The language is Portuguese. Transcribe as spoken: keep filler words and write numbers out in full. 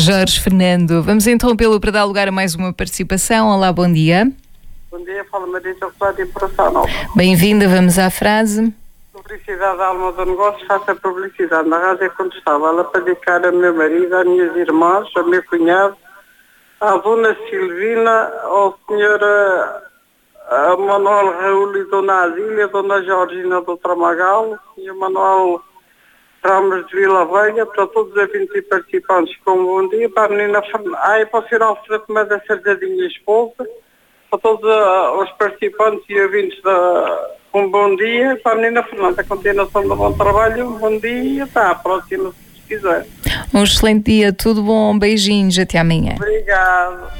Jorge Fernando. Vamos interrompê-lo para dar lugar a mais uma participação. Olá, bom dia. Bom dia, fala Maria José de Imperação Nova. Bem-vinda, vamos à frase. Publicidade da alma do negócio, faça publicidade na rádio quando estava ela para dedicar a meu marido, às minhas irmãs, ao meu cunhado, à Dona Silvina, ao senhor a Manuel Raul e Dona Azília, Dona Georgina do Tramagal, senhor Manuel Ramos de Vila Velha, para todos os ouvintes e participantes com um bom dia, para a menina Fernanda, ai, para o senhor Alfredo Meda Sardadinha esposa, para todos uh, os participantes e ouvintes da um bom dia, para a menina Fernanda, continuação do bom trabalho, um bom dia e até à próxima, se quiser. Um excelente dia, tudo bom, beijinhos, até amanhã. Obrigado.